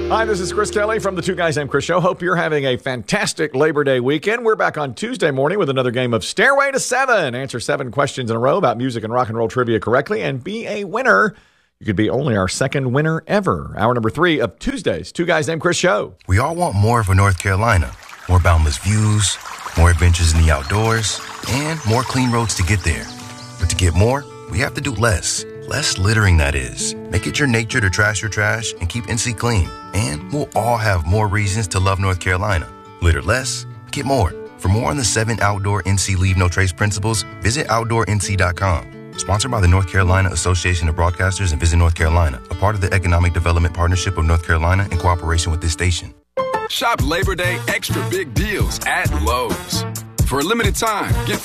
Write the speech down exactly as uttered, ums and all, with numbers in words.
Hi, this is Chris Kelly from the Two Guys Named Chris Show. Hope you're having a fantastic Labor Day weekend. We're back on Tuesday morning with another game of Stairway to Seven. Answer seven questions in a row about music and rock and roll trivia correctly and be a winner. You could be only our second winner ever. Hour number three of Tuesday's Two Guys Named Chris Show. We all want more for North Carolina. More boundless views, more adventures in the outdoors, and more clean roads to get there. But to get more, we have to do less. Less littering, that is. Make it your nature to trash your trash and keep N C clean. And we'll all have more reasons to love North Carolina. Litter less, get more. For more on the seven outdoor N C Leave No Trace principles, visit outdoor N C dot com. Sponsored by the North Carolina Association of Broadcasters and Visit North Carolina, a part of the Economic Development Partnership of North Carolina in cooperation with this station. Shop Labor Day extra big deals at Lowe's. For a limited time, get